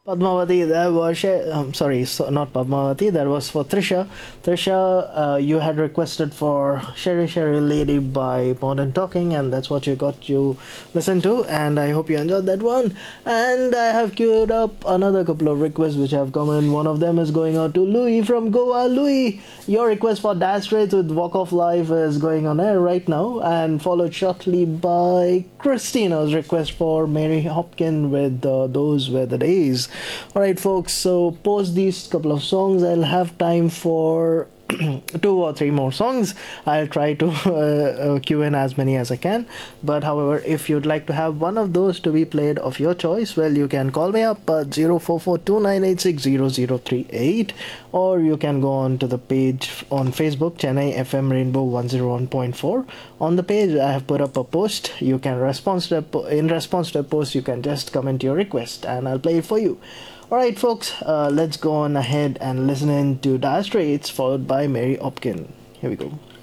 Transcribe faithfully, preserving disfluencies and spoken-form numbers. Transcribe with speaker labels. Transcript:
Speaker 1: Padmavati, that was Sh- um, sorry, so not Padmavati. That was for Trisha. Trisha, uh, you had requested for "Sherry Sherry Lady" by Modern Talking, and that's what you got to listen to. And I hope you enjoyed that one. And I have queued up another couple of requests which have come in. One of them is going out to Louis from Goa. Louis, your request for Dire Straits with "Walk of Life" is going on air right now, and followed shortly by Christina's request for Mary Hopkin with uh, "Those Were the Days." Alright, folks, so post these couple of songs, I'll have time for two or three more songs. I'll try to uh, uh, queue in as many as I can. But however, if you'd like to have one of those to be played of your choice, well, you can call me up at zero four four two nine eight six zero zero three eight, or you can go on to the page on Facebook, Chennai F M Rainbow one oh one point four. On the page, I have put up a post. You can respond to the, in response to a post, you can just comment your request and I'll play it for you. Alright, folks, uh, let's go on ahead and listen in to Dire Straits, followed by Mary Hopkin. Here we go.